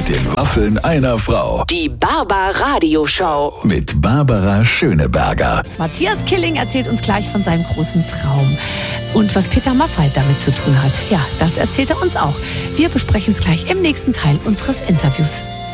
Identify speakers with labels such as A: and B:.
A: mit den Waffeln einer Frau.
B: Die Barbara-Radio-Show.
A: Mit Barbara Schöneberger.
C: Matthias Killing erzählt uns gleich von seinem großen Traum. Und was Peter Maffay damit zu tun hat, ja, das erzählt er uns auch. Wir besprechen es gleich im nächsten Teil unseres Interviews.